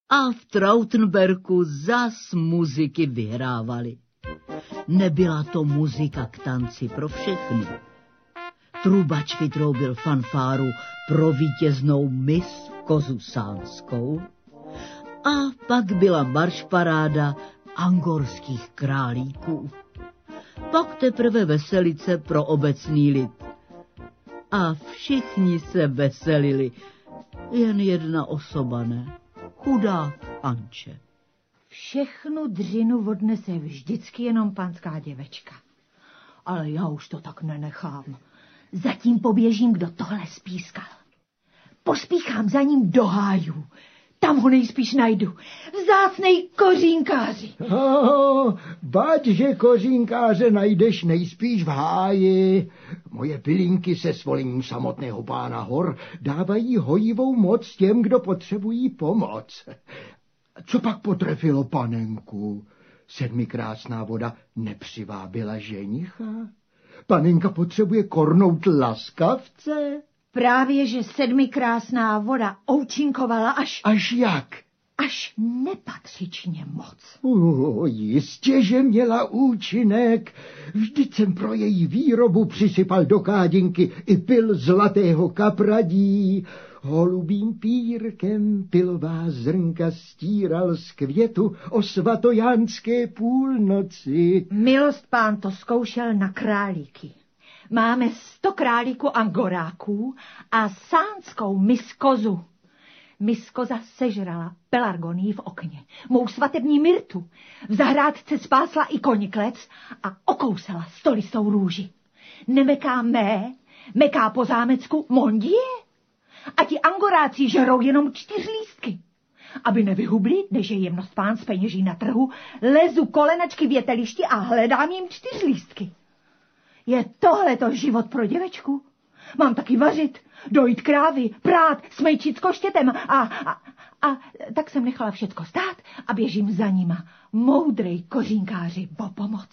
a v Trautenberku zas muziky vyhrávali. Nebyla to muzika k tanci pro všechny. Trubač vytroubil fanfáru pro vítěznou mis Kozu Sánskou a pak byla maršparáda angorských králíků. Pak teprve veselice pro obecný lid. A všichni se veselili, jen jedna osoba ne, chudá Anče. Všechnu dřinu odnese vždycky jenom panská děvečka. Ale já už to tak nenechám. Zatím poběžím, kdo tohle spískal. Pospíchám za ním do hájů. Tam ho nejspíš najdu. Vzácnej kořínkáři. Bať, že kořínkáře najdeš nejspíš v háji. Moje pilinky se svolením samotného pána hor dávají hojivou moc těm, kdo potřebují pomoc. Co pak potrefilo panenku? Sedmikrásná voda nepřivábila ženicha? Panenka potřebuje kornout laskavce? Právě, že sedmikrásná voda oučinkovala až... Až jak? Až nepatřičně moc. Jistě, že měla účinek. Vždyť jsem pro její výrobu přisypal do kádinky i pil zlatého kapradí. Holubým pírkem pilová zrnka stíral z květu o svatojánské půlnoci. Milost pán to zkoušel na králíky. Máme 100 králíků angoráků a sánskou miskozu. Miskoza sežrala pelargonii v okně, mou svatební myrtu. V zahrádce spásla i koniklec a okousala stolistou růži. Nemeká mé, meká po zámecku mondie. A ti angoráci žerou jenom 4 lístky. Aby nevyhubli, než je jemnost pán z peněží na trhu, lezu kolenačky v větelišti a hledám jim 4 lístky. Je tohleto život pro děvečku? Mám taky vařit, dojít krávy, prát, smejčit s koštětem a tak jsem nechala všecko stát a běžím za nima. Moudrej kořínkáři, o pomoc.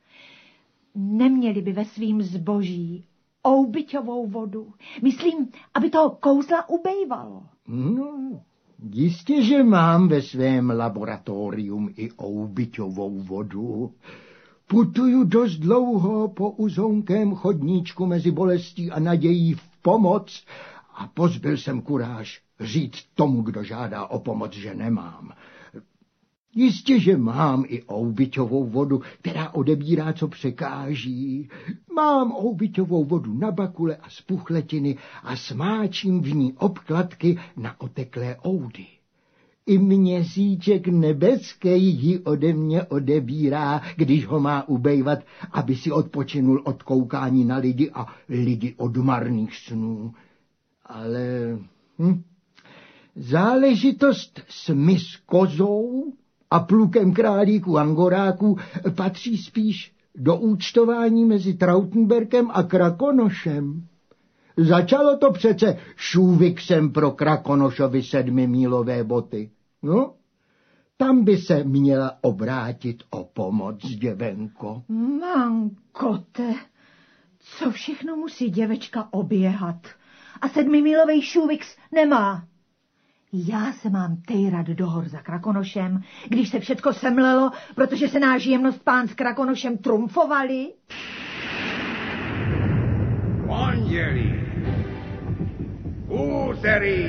Neměli by ve svým zboží oubyťovou vodu. Myslím, aby toho kouzla ubejvalo. No, jistě, že mám ve svém laboratorium i oubyťovou vodu. Putuju dost dlouho po uzonkém chodníčku mezi bolestí a nadějí v pomoc a pozbyl jsem kuráž říct tomu, kdo žádá o pomoc, že nemám. Jistě, že mám i oubyťovou vodu, která odebírá, co překáží. Mám oubyťovou vodu na bakule a z puchletiny a smáčím v ní obkladky na oteklé oudy. I měsíček nebeský ji ode mě odebírá, když ho má ubejvat, aby si odpočinul od koukání na lidi a lidi od marných snů. Ale záležitost s miskozou a plukem králíků angoráků patří spíš do účtování mezi Trautenberkem a Krakonošem. Začalo to přece šůviksem pro Krakonošovi 7mílové boty. No, tam by se měla obrátit o pomoc, děvenko. Mankote, co všechno musí děvečka oběhat a 7mílovej šůviks nemá. Já se mám tejrat do hor za Krakonošem, když se všecko semlelo, protože se náš jemnost pán s Krakonošem trumfovali. Pondělí, úterý,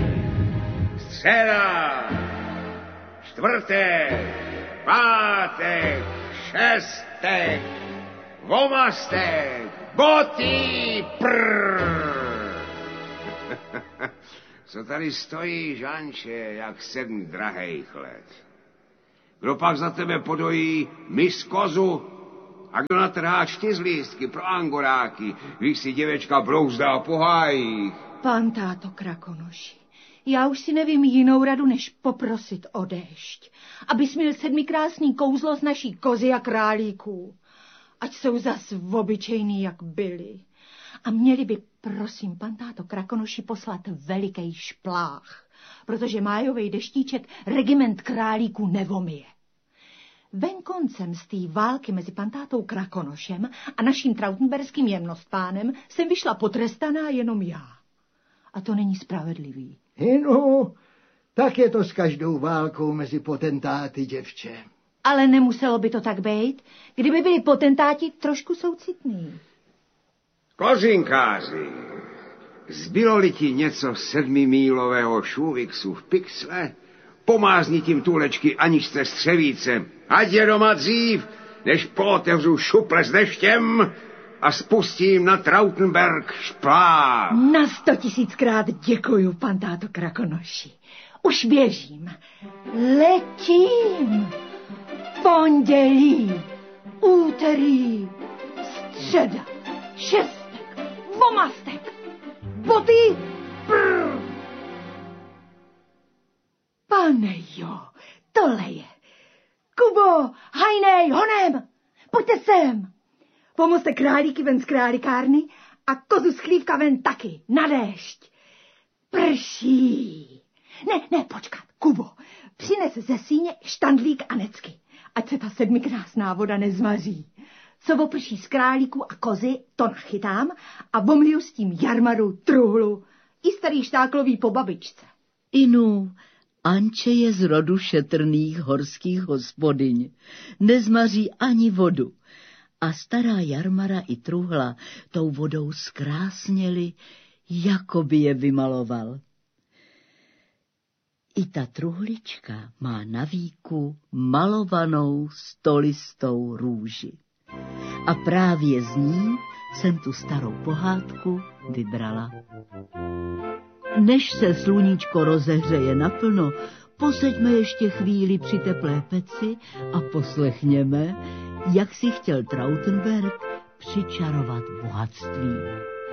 středa, čtvrtek, pátek, šestek, vomastek, boty, Co tady stojí, Žanče, jak 7 drahejch let? Kdo pak za tebe podojí miskozu a kdo natrhá 4 lístky pro angoráky, když si děvečka brouzdá po hájích? Pán táto Krakonoši, já už si nevím jinou radu, než poprosit o déšť, abys měl 7krásný kouzlo z naší kozy a králíků. Ať jsou zas obyčejný, jak byli. A měli by, prosím, pan táto Krakonoši poslat veliký šplách, protože májovej deštíček regiment králíků nevomije. Venkoncem z té války mezi pantátou Krakonošem a naším trautenberským jemnostpánem jsem vyšla potrestaná jenom já. A to není spravedlivý. No, Tak je to s každou válkou mezi potentáty, děvče. Ale nemuselo by to tak být, kdyby byli potentáti trošku soucitní. Kozinkáři, zbylo-li ti něco 7mílového šuviksu v pixle, pomázni tím tulečky aničce střevíce. Ať je doma dřív, než pootevřu šuple s deštěm a spustím na Trautenberg šplák. Na 100 000krát děkuju, pan táto Krakonoši. Už běžím. Letím. Pondělí, úterý, středa, šestek, vomastek, boty, brr. Pane jo, tohle je. Kubo, hajnej, honem, pojďte sem. Pomozte králíky ven z králikárny a kozu z chlívka ven taky, na déšť. Prší. Ne, počkat, Kubo, přines ze síně štandlík a necky, ať se ta 7krásná voda nezmaří. Co oprší z králíků a kozy, to nachytám a bomliju s tím jarmaru, truhlu i starý štáklový po babičce. Inu, Anče je z rodu šetrných horských hospodyň. Nezmaří ani vodu. A stará jarmara i truhla tou vodou zkrásněli, jako by je vymaloval. I ta truhlička má na víku malovanou stolistou růži. A právě z ní jsem tu starou pohádku vybrala. Než se sluníčko rozehřeje naplno, poseďme ještě chvíli při teplé peci a poslechněme, jak si chtěl Trautenberg přičarovat bohatství.